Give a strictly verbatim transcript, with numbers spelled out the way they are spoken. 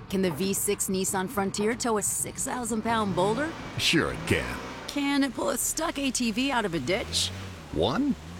Can the V six Nissan Frontier tow a six thousand pound boulder? Sure it can. Can it pull a stuck A T V out of a ditch? One?